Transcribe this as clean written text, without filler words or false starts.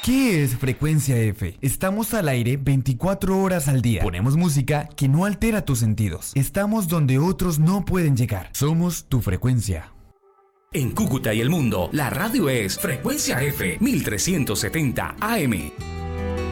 ¿Qué es Frecuencia F? Estamos al aire 24 horas al día. Ponemos música que no altera tus sentidos. Estamos donde otros no pueden llegar. Somos tu frecuencia. En Cúcuta y el mundo, la radio es Frecuencia F 1370 AM.